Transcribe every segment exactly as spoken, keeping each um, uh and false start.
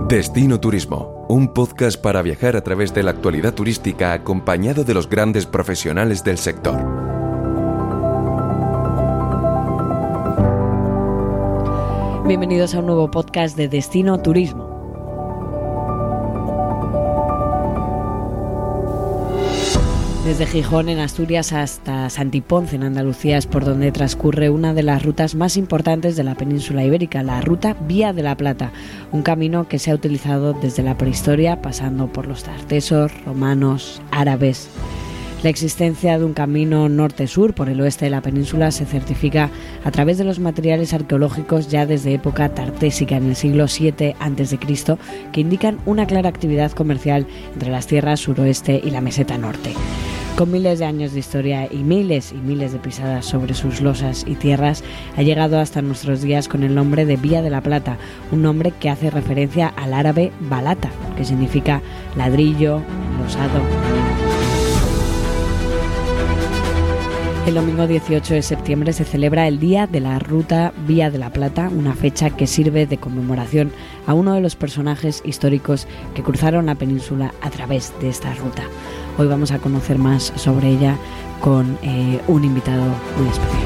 Destino Turismo, un podcast para viajar a través de la actualidad turística acompañado de los grandes profesionales del sector. Bienvenidos a un nuevo podcast de Destino Turismo. Desde Gijón, en Asturias, hasta Santiponce, en Andalucía, es por donde transcurre una de las rutas más importantes de la península ibérica, la ruta Vía de la Plata, un camino que se ha utilizado desde la prehistoria, pasando por los tartesos, romanos, árabes. La existencia de un camino norte-sur por el oeste de la península se certifica a través de los materiales arqueológicos ya desde época tartésica, en el siglo siete antes de Cristo, que indican una clara actividad comercial entre las tierras suroeste y la meseta norte. Con miles de años de historia y miles y miles de pisadas sobre sus losas y tierras, ha llegado hasta nuestros días con el nombre de Vía de la Plata, un nombre que hace referencia al árabe balata, que significa ladrillo, enlosado. El domingo dieciocho de septiembre se celebra el Día de la Ruta Vía de la Plata, una fecha que sirve de conmemoración a uno de los personajes históricos que cruzaron la península a través de esta ruta. Hoy vamos a conocer más sobre ella con eh, un invitado muy especial.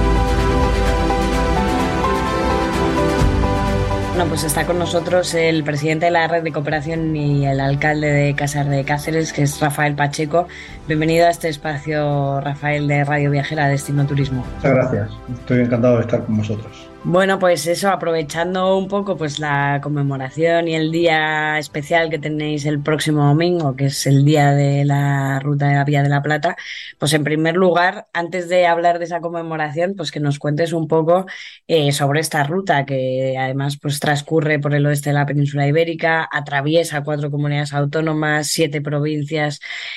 Bueno, pues está con nosotros el presidente de la Red de Cooperación y el alcalde de Casar de Cáceres, que es Rafael Pacheco. Bienvenido a este espacio, Rafael, de Radio Viajera Destino Turismo. Muchas gracias, estoy encantado de estar con vosotros. Bueno, pues eso, aprovechando un poco pues la conmemoración y el día especial que tenéis el próximo domingo, que es el día de la Ruta de la Vía de la Plata, pues en primer lugar, antes de hablar de esa conmemoración, pues que nos cuentes un poco eh, sobre esta ruta, que además pues transcurre por el oeste de la península ibérica, atraviesa cuatro comunidades autónomas, siete provincias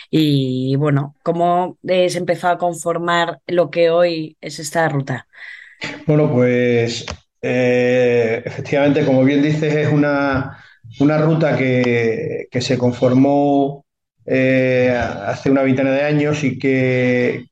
y bueno, ¿cómo eh, se empezó a conformar lo que hoy es esta ruta? Bueno, pues eh, efectivamente, como bien dices, es una, una ruta que, que se conformó eh, hace una veintena de años y que,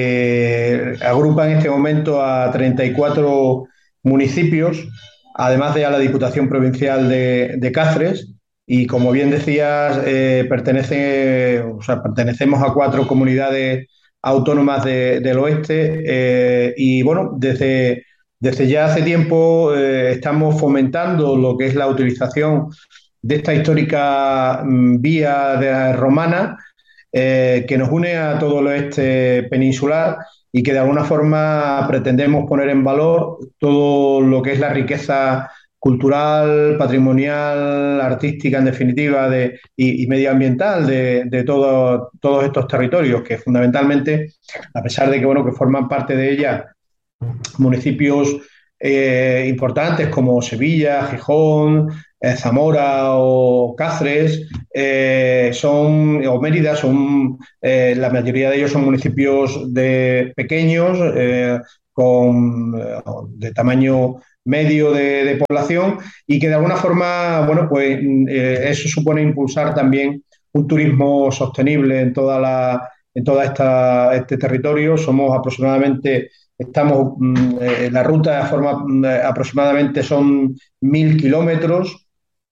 que agrupa en este momento a treinta y cuatro municipios, además de a la Diputación Provincial de, de Cáceres. Y como bien decías, eh, pertenece, o sea, pertenecemos a cuatro comunidades autónomas de, del oeste eh, y bueno, desde, desde ya hace tiempo eh, estamos fomentando lo que es la utilización de esta histórica mm, vía de, romana eh, que nos une a todo el oeste peninsular y que de alguna forma pretendemos poner en valor todo lo que es la riqueza cultural, patrimonial, artística, en definitiva, de, y, y medioambiental de, de todo, todos estos territorios, que fundamentalmente, a pesar de que, bueno, que forman parte de ella municipios eh, importantes como Sevilla, Gijón, eh, Zamora o Cáceres, eh, son, o Mérida, son, eh, la mayoría de ellos son municipios de pequeños, eh, con, de tamaño medio de, de población y que de alguna forma, bueno, pues eh, eso supone impulsar también un turismo sostenible en toda la, en toda esta este territorio. Somos aproximadamente, estamos, eh, la ruta forma eh, aproximadamente son mil kilómetros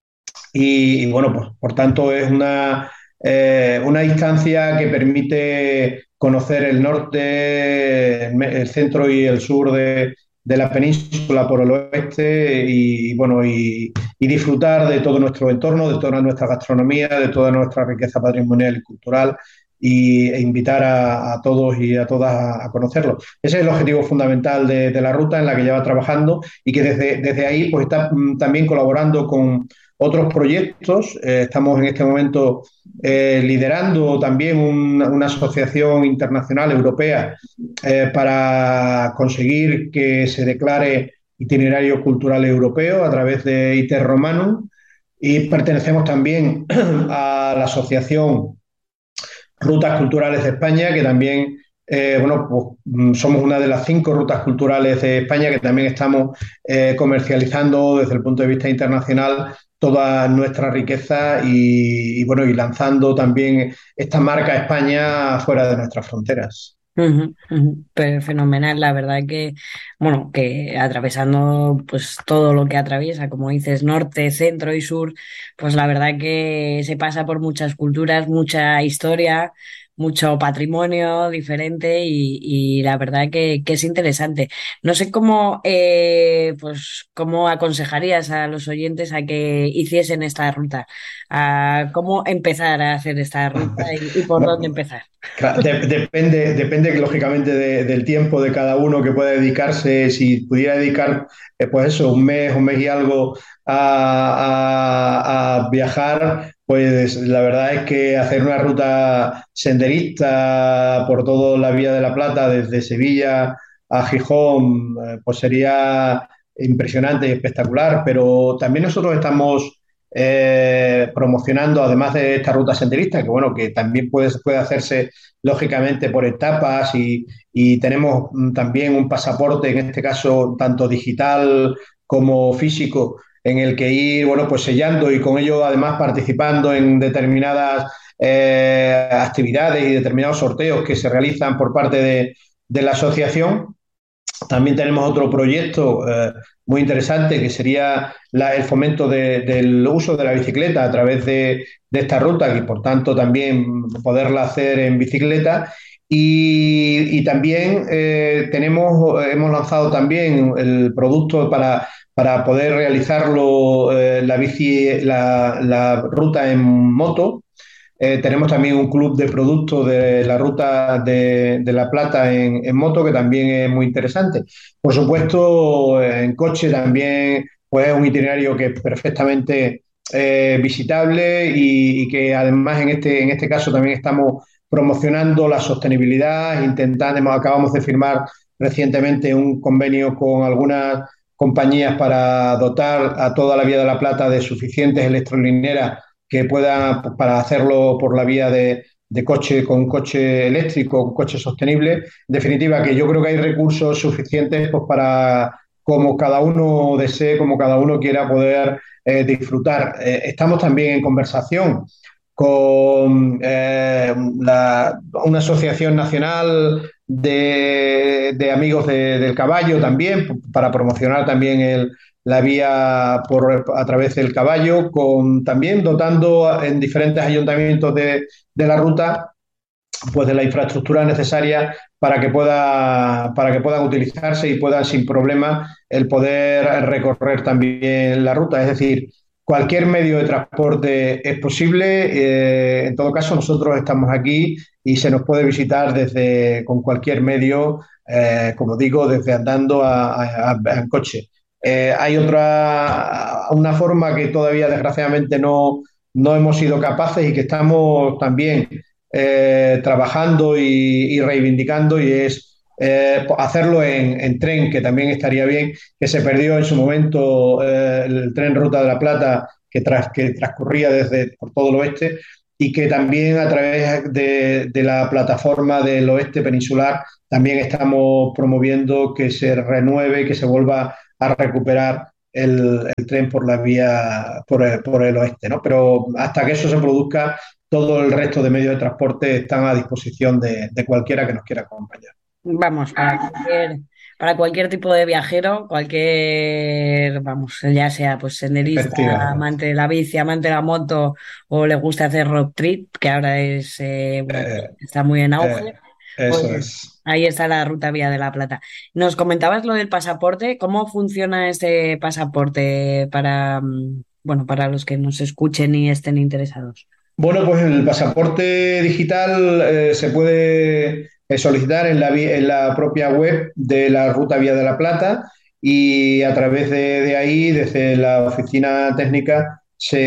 y, y bueno, pues por tanto es una, eh, una distancia que permite conocer el norte, el centro y el sur de de la península por el oeste y bueno y, y disfrutar de todo nuestro entorno, de toda nuestra gastronomía, de toda nuestra riqueza patrimonial y cultural y, e invitar a, a todos y a todas a, a conocerlo. Ese es el objetivo fundamental de, de la ruta en la que lleva trabajando y que desde, desde ahí pues está mm, también colaborando con otros proyectos. Eh, estamos en este momento eh, liderando también un, una asociación internacional europea eh, para conseguir que se declare itinerario cultural europeo a través de Iter Romanum y pertenecemos también a la asociación Rutas Culturales de España, que también eh, bueno, pues somos una de las cinco rutas culturales de España que también estamos eh, comercializando desde el punto de vista internacional toda nuestra riqueza y, y bueno y lanzando también esta marca España fuera de nuestras fronteras. Ujú, ujú. Pero fenomenal, la verdad que, bueno, que atravesando pues todo lo que atraviesa, como dices, norte, centro y sur, pues la verdad que se pasa por muchas culturas, mucha historia, mucho patrimonio diferente y, y la verdad que, que es interesante. No sé cómo, eh, pues, cómo aconsejarías a los oyentes a que hiciesen esta ruta, a cómo empezar a hacer esta ruta y, y por dónde empezar. Claro, de- depende, depende lógicamente de- del tiempo de cada uno que pueda dedicarse. Si pudiera dedicar, eh, pues eso, un mes, un mes y algo a, a- a viajar, pues la verdad es que hacer una ruta senderista por toda la Vía de la Plata, desde Sevilla a Gijón, eh, pues sería impresionante y espectacular. Pero también nosotros estamos eh, promocionando, además de esta ruta senderista, que bueno, que también puede, puede hacerse lógicamente por etapas y, y tenemos mm, también un pasaporte, en este caso tanto digital como físico, en el que ir, bueno, pues sellando y con ello además participando en determinadas eh, actividades y determinados sorteos que se realizan por parte de, de la asociación. También tenemos otro proyecto eh, muy interesante que sería la- el fomento de- del uso de la bicicleta a través de, de esta ruta y por tanto también poderla hacer en bicicleta. Y, y también eh, tenemos, hemos lanzado también el producto para, para poder realizarlo, eh, la bici, la, la ruta en moto. Eh, tenemos también un club de productos de la ruta de, de La Plata en, en moto, que también es muy interesante. Por supuesto, en coche también pues, es un itinerario que es perfectamente eh, visitable y, y que además en este, en este caso también estamos promocionando la sostenibilidad, intentando, acabamos de firmar recientemente un convenio con algunas compañías para dotar a toda la Vía de la Plata de suficientes electrolineras que pueda, pues, para hacerlo por la vía de, de coche, con coche eléctrico, con coche sostenible. En definitiva, que yo creo que hay recursos suficientes pues, para, como cada uno desee, como cada uno quiera poder eh, disfrutar. Eh, estamos también en conversación con eh, la, una asociación nacional de, de amigos de, del caballo también, para promocionar también el, la vía por, a través del caballo, con, también dotando en diferentes ayuntamientos de, de la ruta pues de la infraestructura necesaria para que pueda para que puedan utilizarse y puedan sin problema el poder recorrer también la ruta. Es decir, cualquier medio de transporte es posible. Eh, en todo caso, nosotros estamos aquí y se nos puede visitar desde con cualquier medio, eh, como digo, desde andando a, a, a en coche. Eh, hay otra, una forma que todavía desgraciadamente no, no hemos sido capaces y que estamos también eh, trabajando y, y, reivindicando y es eh, hacerlo en, en, tren, que también estaría bien, que se perdió en su momento eh, el tren Ruta de la Plata que, tras, que transcurría desde por todo el oeste y que también a través de, de la plataforma del oeste peninsular también estamos promoviendo que se renueve, que se vuelva a recuperar el, el tren por la vía, por el, por el oeste, ¿no? Pero hasta que eso se produzca, todo el resto de medios de transporte están a disposición de, de cualquiera que nos quiera acompañar. Vamos, para cualquier, para cualquier tipo de viajero, cualquier, vamos, ya sea pues senderista, Efectivamente. amante de la bici, amante de la moto o le gusta hacer road trip, que ahora es, eh, bueno, Eh, está muy en eh, auge, pues eso es. ahí está la Ruta Vía de la Plata. Nos comentabas lo del pasaporte, ¿cómo funciona este pasaporte para, mm, bueno, para los que nos escuchen y estén interesados? Bueno, pues el pasaporte digital eh, se puede eh, solicitar en la, vi- en la propia web de la Ruta Vía de la Plata y a través de, de ahí, desde la oficina técnica,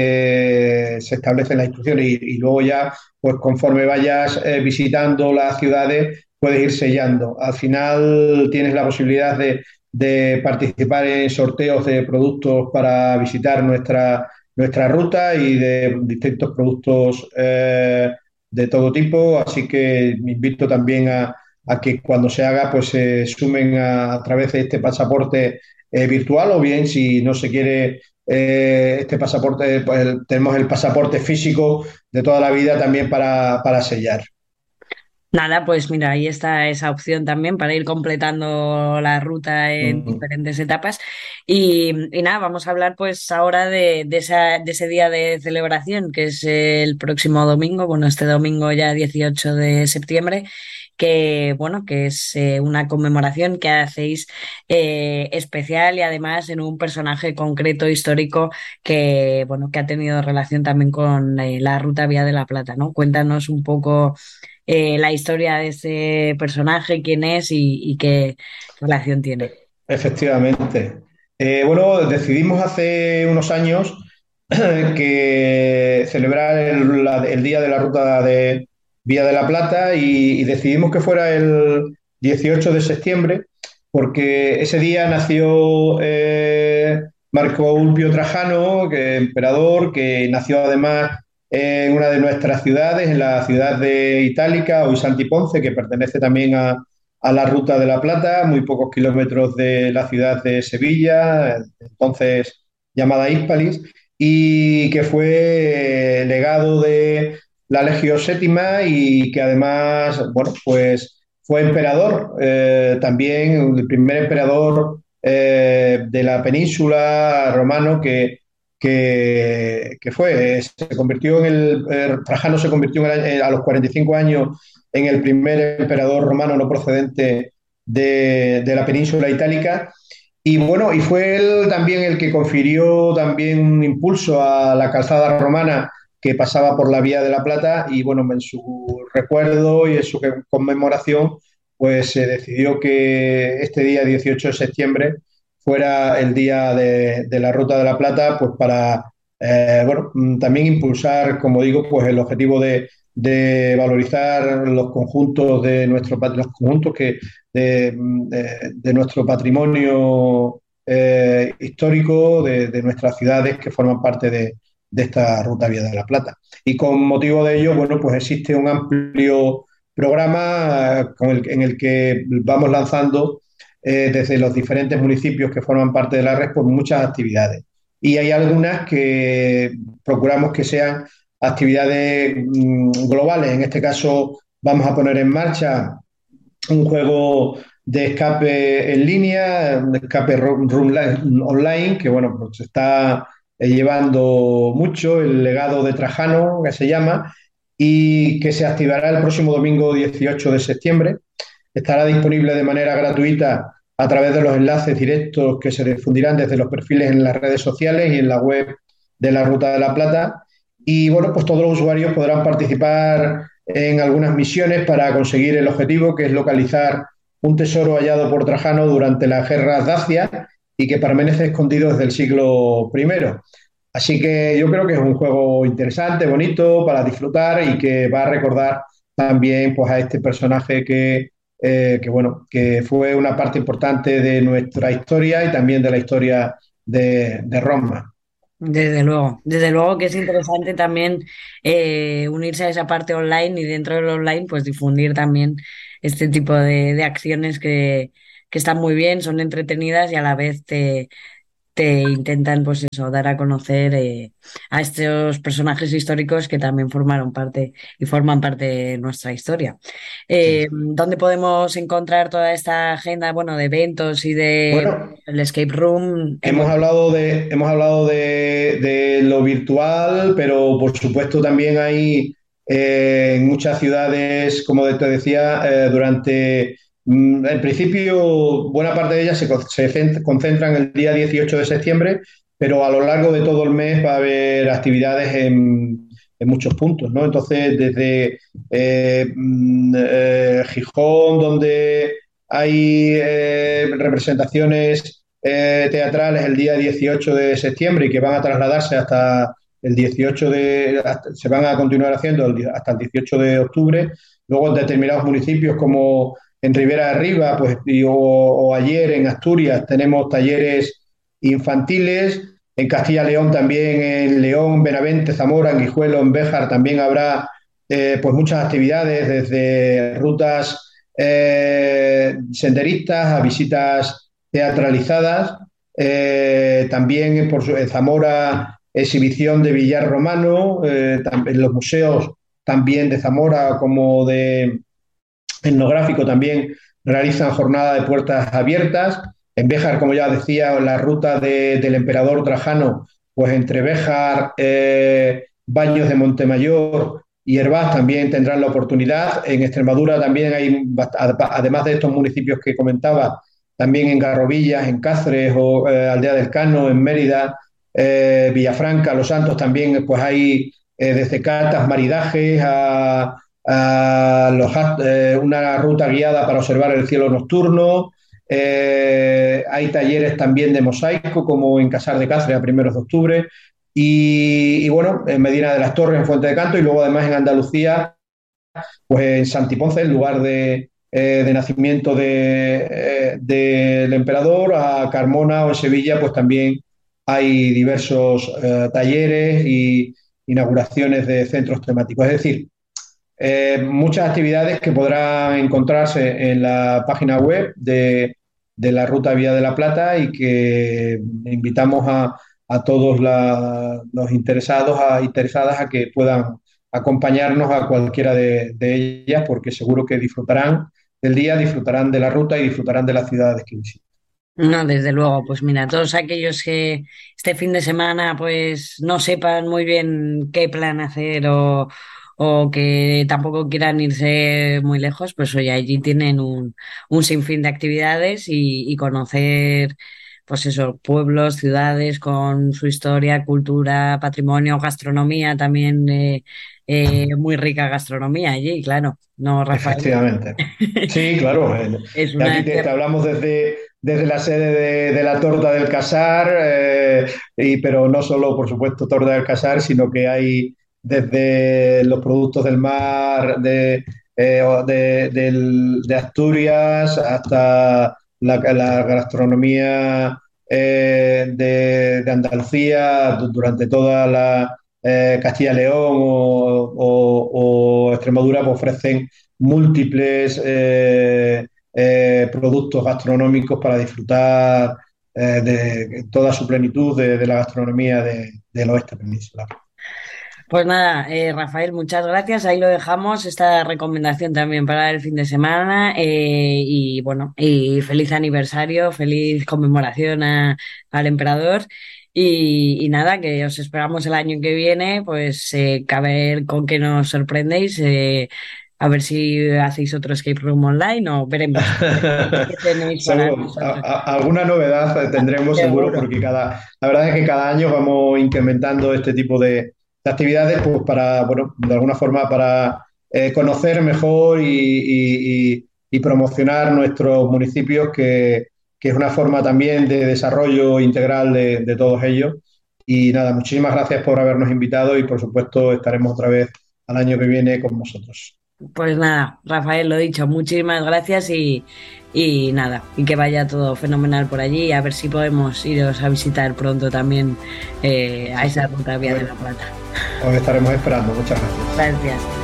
se, se establecen las instrucciones y, y luego ya, pues conforme vayas eh, visitando las ciudades, puedes ir sellando. Al final tienes la posibilidad de, de participar en sorteos de productos para visitar nuestra nuestra ruta y de distintos productos eh, de todo tipo. Así que me invito también a, a que cuando se haga, pues se sumen a, a través de este pasaporte eh, virtual o bien si no se quiere eh, este pasaporte, pues el- tenemos el pasaporte físico de toda la vida también para, para sellar. Nada, pues mira, ahí está esa opción también para ir completando la ruta en Mm, diferentes etapas. Y, y nada, vamos a hablar pues ahora de, de esa- de ese día de celebración, que es el próximo domingo, bueno, este domingo ya dieciocho de septiembre, que bueno, que es eh, una conmemoración que hacéis eh, especial y además en un personaje concreto histórico que bueno, que ha tenido relación también con eh, la Ruta Vía de la Plata, ¿no? Cuéntanos un poco eh, la historia de ese personaje, quién es y, y qué relación tiene. Efectivamente. Eh, bueno, decidimos hace unos años que celebrar el, la- el Día de la Ruta de Vía de la Plata y, y decidimos que fuera el dieciocho de septiembre porque ese día nació eh, Marco Ulpio Trajano, que emperador, que nació además en una de nuestras ciudades, en la ciudad de Itálica, hoy Santi Ponce, que pertenece también a, a la Ruta de la Plata, muy pocos kilómetros de la ciudad de Sevilla, entonces llamada Hispalis, y que fue legado de la Legio Séptima y que además, bueno, pues fue emperador, eh, también el primer emperador eh, de la península romano que, que, que fue, se convirtió en el, eh, Trajano se convirtió en el, a los cuarenta y cinco años en el primer emperador romano no procedente de, de la península itálica. Y bueno, y fue él también el que confirió también un impulso a la calzada romana que pasaba por la Vía de la Plata y bueno, en su recuerdo y en su conmemoración, pues se decidió que este día dieciocho de septiembre fuera el día de, de la Ruta de la Plata, pues para, eh, bueno, también impulsar, como digo, pues el objetivo de, de valorizar los conjuntos de nuestro los conjuntos que de, de, de nuestro patrimonio eh, histórico, de, de, nuestras ciudades que forman parte de, de esta Ruta Vía de la Plata. Y con motivo de ello, bueno, pues existe un amplio programa con el, en el que vamos lanzando eh, desde los diferentes municipios que forman parte de la red por muchas actividades. Y hay algunas que procuramos que sean actividades mmm, globales. En este caso, vamos a poner en marcha un juego de escape en línea, un escape room online, que bueno, pues está eh, llevando mucho, el legado de Trajano, que se llama, y que se activará el próximo domingo dieciocho de septiembre. Estará disponible de manera gratuita a través de los enlaces directos que se difundirán desde los perfiles en las redes sociales y en la web de la Ruta de la Plata. Y bueno, pues todos los usuarios podrán participar en algunas misiones para conseguir el objetivo, que es localizar un tesoro hallado por Trajano durante las guerras dacias y que permanece escondido desde el siglo primero. Así que yo creo que es un juego interesante, bonito, para disfrutar y que va a recordar también pues, a este personaje que, eh, que, bueno, que fue una parte importante de nuestra historia y también de la historia de, de Roma. Desde luego, desde luego que es interesante también eh, unirse a esa parte online y dentro del online pues difundir también este tipo de, de acciones que, que están muy bien, son entretenidas y a la vez te, te intentan, pues eso, dar a conocer eh, a estos personajes históricos que también formaron parte y forman parte de nuestra historia. Eh, ¿dónde podemos encontrar toda esta agenda, bueno, de eventos y de Bueno, el escape room? Hemos Hemos- hablado de, hemos hablado de, de lo virtual, pero por supuesto también hay eh, en muchas ciudades, como te decía, eh, durante, mm, en principio, buena parte de ellas se, co- se cent- concentran el día dieciocho de septiembre, pero a lo largo de todo el mes va a haber actividades en, en muchos puntos, ¿no? Entonces, desde eh, mm, eh, Gijón, donde hay eh, representaciones eh, teatrales el día dieciocho de septiembre y que van a trasladarse hasta el dieciocho de, hasta- se van a continuar haciendo el hasta el dieciocho de octubre. Luego en determinados municipios como en Ribera de Arriba, pues, y, o, o ayer en Asturias tenemos talleres infantiles. En Castilla y León también, en León, Benavente, Zamora, en Guijuelo, en Béjar también habrá eh, pues muchas actividades, desde rutas eh, senderistas a visitas teatralizadas. Eh, también por su, en Zamora, exhibición de billar romano, eh, en los museos también de Zamora como de, etnográfico también realizan jornada de puertas abiertas. En Béjar, como ya decía, la ruta de, del emperador Trajano, pues entre Béjar, eh, Baños de Montemayor y Hervás también tendrán la oportunidad. En Extremadura también hay, además de estos municipios que comentaba, también en Garrovillas, en Cáceres o eh, Aldea del Cano, en Mérida, eh, Villafranca, Los Santos también, pues hay eh, desde catas, maridajes a, a los, eh, una ruta guiada para observar el cielo nocturno. Eh, hay talleres también de mosaico, como en Casar de Cáceres a primeros de octubre. Y, y bueno, en Medina de las Torres, en Fuente de Canto, y luego además en Andalucía, pues en Santiponce, el lugar de, eh, de nacimiento de, eh, del emperador, a Carmona o en Sevilla, pues también hay diversos eh, talleres y inauguraciones de centros temáticos. Es decir, eh, muchas actividades que podrán encontrarse en la página web de, de la Ruta Vía de la Plata y que invitamos a, a todos la, los interesados, a, interesadas a que puedan acompañarnos a cualquiera de, de ellas, porque seguro que disfrutarán del día, disfrutarán de la ruta y disfrutarán de las ciudades que visitan. No, desde luego, pues mira, todos aquellos que este fin de semana pues no sepan muy bien qué plan hacer o, o que tampoco quieran irse muy lejos, pues oye, allí tienen un, un sinfín de actividades y, y conocer, pues eso, pueblos, ciudades con su historia, cultura, patrimonio, gastronomía también, eh, eh, muy rica gastronomía allí, claro, ¿no, Rafael? Efectivamente. Sí, claro. eh, Es y una aquí te, te hablamos desde, desde la sede de, de la torta del Casar, eh, y, pero no solo, por supuesto, torta del Casar, sino que hay desde los productos del mar de, eh, o de, del- de Asturias hasta la, la gastronomía eh, de, de Andalucía du- durante toda la eh, Castilla-León o, o- o Extremadura, pues ofrecen múltiples eh, eh, productos gastronómicos para disfrutar eh, de toda su plenitud de, de la gastronomía de- del oeste peninsular. Pues nada, eh, Rafael, muchas gracias. Ahí lo dejamos, esta recomendación también para el fin de semana. Eh, y bueno, y feliz aniversario, feliz conmemoración a- al emperador. Y, y nada, que os esperamos el año que viene, pues eh, que a ver con qué nos sorprendéis. Eh, a ver si hacéis otro escape room online o veremos qué tenéis para Seguro, a- nosotros. a- alguna novedad tendremos seguro Seguro. porque cada, la verdad es que cada año vamos incrementando este tipo de, de actividades pues para, bueno, de alguna forma para eh, conocer mejor y, y- y- y promocionar nuestros municipios, que, que es una forma también de desarrollo integral de, de todos ellos. Y nada, muchísimas gracias por habernos invitado y por supuesto estaremos otra vez al año que viene con vosotros. Pues nada, Rafael, lo dicho, muchísimas gracias y, y nada, y que vaya todo fenomenal por allí, a ver si podemos iros a visitar pronto también, eh, a Sí, sí. esa ruta A Vía de ver, la Plata. os estaremos esperando. Muchas gracias. Gracias.